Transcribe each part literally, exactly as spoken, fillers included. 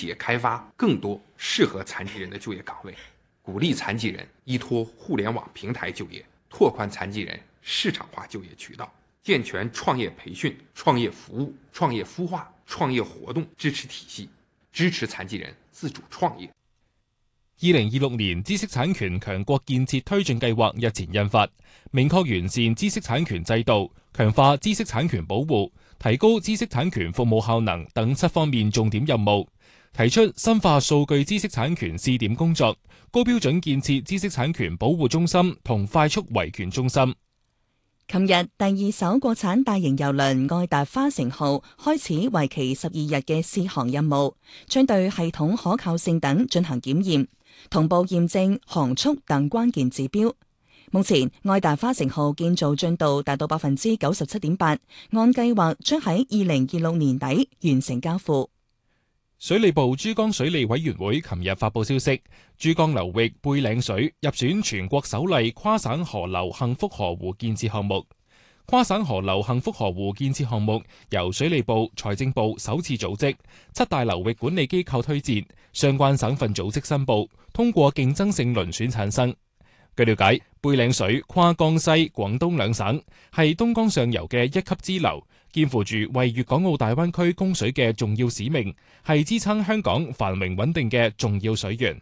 企業開發更多適合殘疾人的就業崗位，鼓勵殘疾人依託互聯網平台就業，拓寬殘疾人市場化就業渠道，健全創業培訓、創業服務、創業孵化、創業活動支持體系，支持殘疾人自主創業。 二零二六年知識產權強國建設推進計劃日前印發，明確完善知識產權制度，強化知識產權保護，提高知識產權服務效能等七方面重點任務，提出深化數據知識產權試點工作，高標準建設知識產權保護中心同快速維權中心。 琴日第二艘國產大型郵輪愛達花城號開始為期十二日嘅試航任務，將對系統可靠性等進行檢驗，同步驗證航速等關鍵指標。目前愛達花城號建造進度達到百分之九十七點八，按計劃將喺二零二六年底完成交付。 水利部珠江水利委員會琴日發布消息，珠江流域背嶺水入選全國首例跨省河流幸福河湖建設項目。跨省河流幸福河湖建設項目由水利部、財政部首次組織，七大流域管理機構推薦，相關省份組織申報，通過競爭性遴選產生。據了解，背嶺水跨江西、廣東兩省，係東江上游嘅一級支流，肩負住為粵港澳大灣區供水嘅重要使命，係支撐香港繁榮穩定嘅重要水源。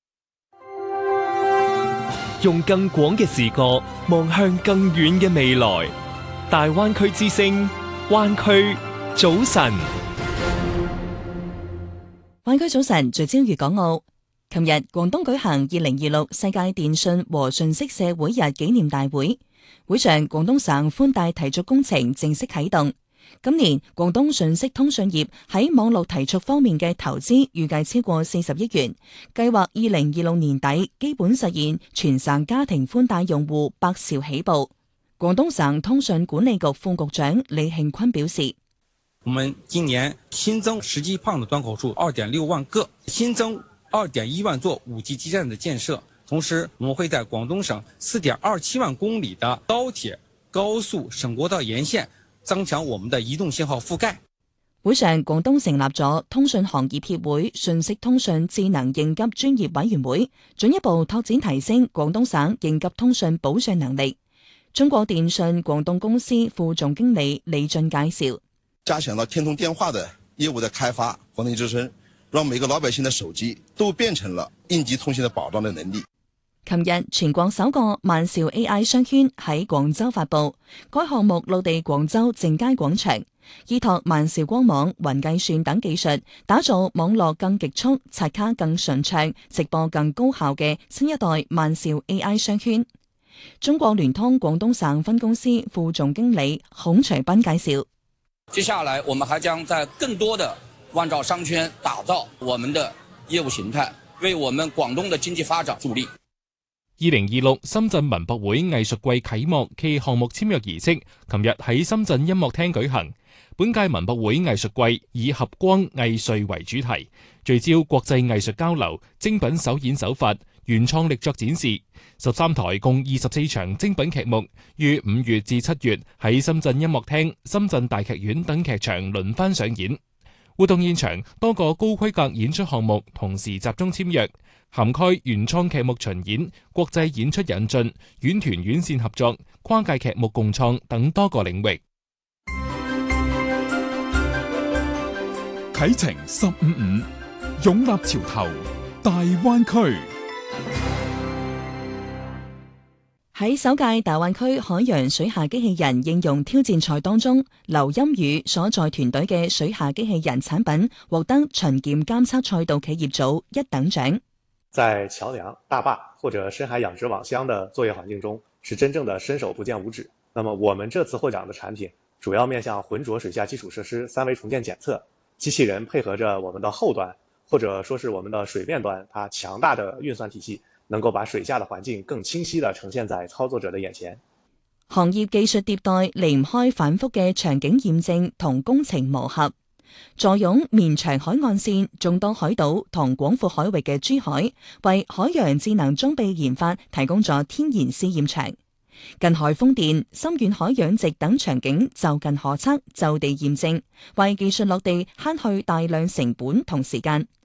用更廣嘅視角望向更遠嘅未來，大灣區之聲，灣區早晨。 灣區早晨聚焦粵港澳。琴日，廣東舉行二零二六世界電訊和信息社會日紀念大會，會上廣東省寬帶提速工程正式啟動。今年廣東信息通訊業喺網絡提速方面嘅投資預計超過四十億元，計劃二零二六年底基本實現全省家庭寬帶用戶百兆起步。廣東省通訊管理局副局長李慶坤表示， 我們今年新增實際胖的端口數二點六萬個，新增二點一萬座五 G 基站的建設，同時我們會在廣東省四點二七萬公里的高鐵、高速、省國道沿線增強我們的移動信號覆蓋。 會上，廣東成立咗通訊行業協會信息通訊智能應急專業委員會，進一步拓展提升廣東省應急通訊保障能力。中國電信廣東公司副總經理李俊介紹， 加強了天通電話的業務的開發，廣電之聲讓每個老百姓的手機都變成了應急通信的保障的能力。 琴日，全國首個萬兆 A I 商圈喺廣州發布，該項目落地廣州正佳廣場，依託萬兆光網、雲計算等技術，打造網絡更極速、刷卡更順暢、直播更高效嘅新一代萬兆 A I 商圈。中國聯通廣東省分公司副總經理孔隨斌介紹， 接下來我們還將在更多的萬兆商圈打造我們的業務形態，為我們廣東的經濟發展助力。 二零二六深圳文博會藝術季啟幕暨項目簽約儀式，琴日喺深圳音樂廳舉行。本屆文博會藝術季以合光藝術為主題，聚焦國際藝術交流、精品首演手法、原創力作展示。十三台共二十四場精品劇目，於五月至七月喺深圳音樂廳、深圳大劇院等劇場輪番上演。活動現場多個高規格演出項目同時集中簽約，涵蓋原創劇目巡演、國際演出引進、院團院線合作、跨界劇目共創等多個領域。 啟程十五五，勇立潮頭，大灣區。 喺首屆大灣區海洋水下機器人應用挑戰賽當中，劉鑫宇所在團隊嘅水下機器人產品獲得巡檢監測賽道企業組一等獎。 在橋樑、大壩或者深海養殖網箱的作業環境中，是真正的伸手不見五指。那麼我們這次獲獎的產品主要面向渾濁水下基礎設施三維重建檢測，機器人配合着我們的後端，或者說是我們的水面端，它強大的運算體系，能夠把水下的環境更清晰地呈現在操作者的眼前。 行業技術迭代離唔開反覆嘅場景驗證同工程磨合。坐擁綿長海岸線、眾多海島同廣闊海域嘅珠海，為海洋智能裝備研發提供咗天然試驗場。近海風電、深遠海養殖等場景就近可測、就地驗證，為技術落地慳去大量成本同時間。